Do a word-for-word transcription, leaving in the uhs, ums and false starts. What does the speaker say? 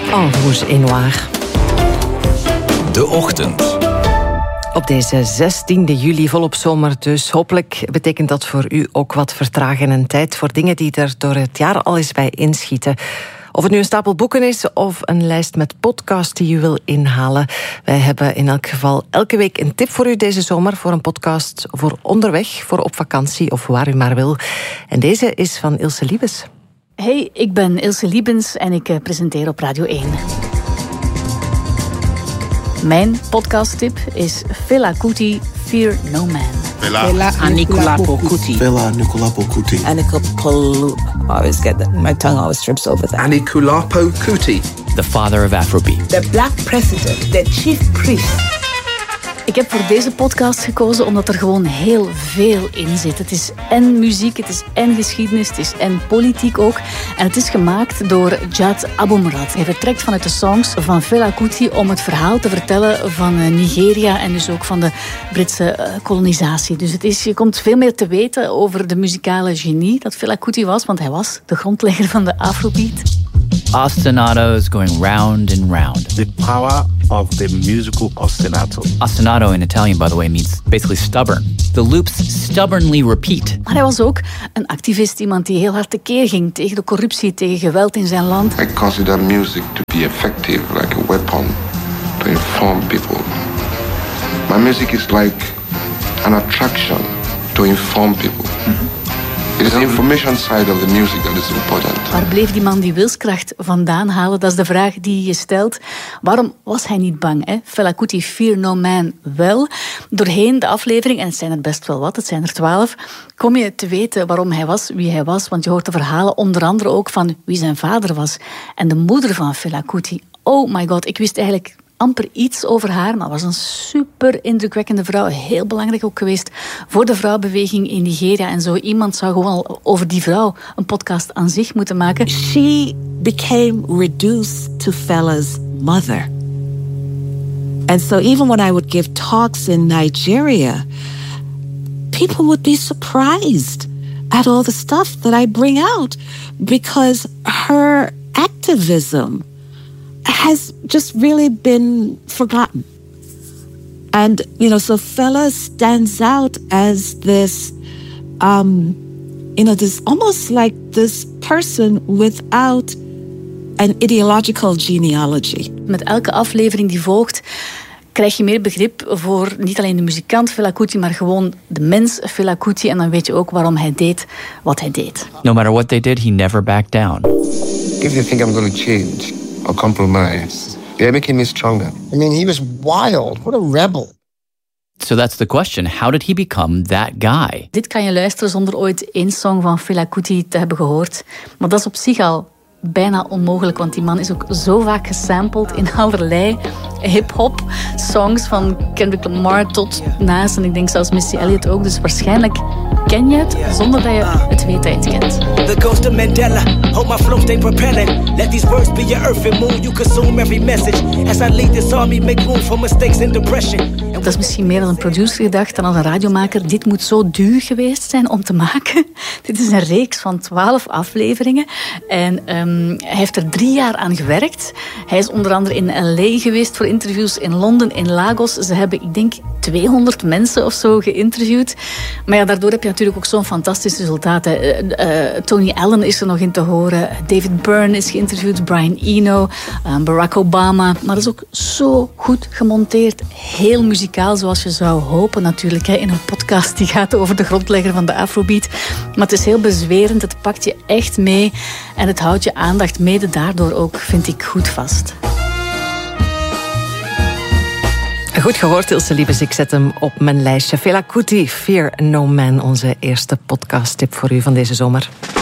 En rouge et noir. De Ochtend. Op deze zestiende juli, volop zomer dus. Hopelijk betekent dat voor u ook wat vertragen en tijd voor dingen die er door het jaar al eens bij inschieten. Of het nu een stapel boeken is of een lijst met podcasts die u wil inhalen. Wij hebben in elk geval elke week een tip voor u deze zomer voor een podcast voor onderweg, voor op vakantie of waar u maar wil. En deze is van Ilse Liebens. Hey, ik ben Ilse Liebens en ik presenteer op Radio één. Mijn podcasttip is Fela Kuti, Fear No Man. Fela Anikulapo Kuti. Fela Anikulapo Kuti. Anikulapo. I always get that. My tongue always trips over that. Anikulapo Kuti. The father of Afrobeat. The black president, the chief priest. Ik heb voor deze podcast gekozen omdat er gewoon heel veel in zit. Het is en muziek, het is en geschiedenis, het is en politiek ook. En het is gemaakt door Jad Abumrad. Hij vertrekt vanuit de songs van Fela Kuti om het verhaal te vertellen van Nigeria en dus ook van de Britse kolonisatie. Dus het is, je komt veel meer te weten over de muzikale genie dat Fela Kuti was, want hij was de grondlegger van de Afrobeat. Ostinatos going round and round. The power of the musical ostinato. Ostinato in Italian, by the way, means basically stubborn. The loops stubbornly repeat. Maar hij was ook een activist, iemand die heel hard tekeer ging tegen de corruptie, tegen geweld in zijn land. I consider music to be effective, like a weapon to inform people. My music is like an attraction to inform people. Mm-hmm. It is the information side of the music that is important. Waar bleef die man die wilskracht vandaan halen? Dat is de vraag die je stelt. Waarom was hij niet bang? Hè? Fela Kuti, Fear No Man wel. Doorheen de aflevering, en het zijn er best wel wat, het zijn er twaalf, kom je te weten waarom hij was wie hij was. Want je hoort de verhalen onder andere ook van wie zijn vader was. En de moeder van Fela Kuti. Oh my god, ik wist eigenlijk amper iets over haar, maar was een super indrukwekkende vrouw. Heel belangrijk ook geweest voor de vrouwbeweging in Nigeria. En zo iemand zou gewoon over die vrouw een podcast aan zich moeten maken. She became reduced to Fela's mother. And so even when I would give talks in Nigeria, people would be surprised at all the stuff that I bring out because her activism has just really been forgotten. And, you know, so Fela stands out as this, um, you know, this almost like this person without an ideological genealogy. Met elke aflevering die volgt, krijg je meer begrip voor niet alleen de muzikant Fela Kuti, maar gewoon de mens Fela Kuti. En dan weet je ook waarom hij deed wat hij deed. No matter what they did, he never backed down. If you think I'm going to change or compromise, they're making me stronger. I mean, he was wild. What a rebel. So that's the question. How did he become that guy? Dit kan je luisteren zonder ooit één song van Fela Kuti te hebben gehoord. Maar dat is op zich al bijna onmogelijk, want die man is ook zo vaak gesampled in allerlei hip-hop songs, van Kendrick Lamar tot naast, en ik denk zelfs Missy Elliott ook. Dus waarschijnlijk ken je het zonder dat je het weet dat je het kent. The ghost of Mandela, hold my flow, stay propelling. Let these words be your earth and moon, you consume every message. As I lead this army, make room for mistakes and depression. Dat is misschien meer dan een producer gedacht dan als een radiomaker. Dit moet zo duur geweest zijn om te maken. Dit is een reeks van twaalf afleveringen. En um, hij heeft er drie jaar aan gewerkt. Hij is onder andere in L A geweest voor interviews, in Londen, in Lagos. Ze hebben, ik denk, tweehonderd mensen of zo geïnterviewd. Maar ja, daardoor heb je natuurlijk ook zo'n fantastisch resultaat. Uh, uh, Tony Allen is er nog in te horen. David Byrne is geïnterviewd. Brian Eno. Uh, Barack Obama. Maar dat is ook zo goed gemonteerd. Heel muzikaal, zoals je zou hopen natuurlijk. Hè, in een podcast die gaat over de grondlegger van de Afrobeat. Maar het is heel bezwerend. Het pakt je echt mee. En het houdt je aandacht mede daardoor ook, vind ik, goed vast. Goed gehoord, Ilse Liebens. Ik zet hem op mijn lijstje. Fela Kuti, Fear No Man, onze eerste podcasttip voor u van deze zomer.